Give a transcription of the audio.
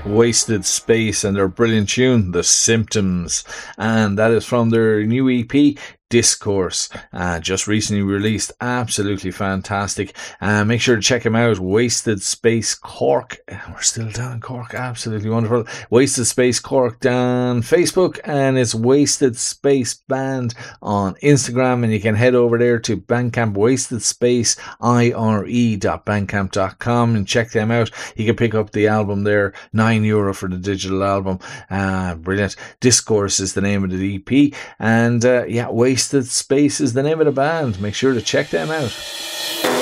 Wasted Space and their brilliant tune, The Symptoms. And that is from their new EP, Discourse, just recently released. Absolutely fantastic. Make sure to check him out. Wasted Space Cork. We're still down in Cork. Absolutely wonderful. Wasted Space Cork down Facebook, and it's Wasted Space Band on Instagram. And you can head over there to Bandcamp, Wasted Space ire.bandcamp.com, and check them out. You can pick up the album there, €9 for the digital album. Brilliant. Discourse is the name of the EP, and Wasted Space is the name of the band. Make sure to check them out.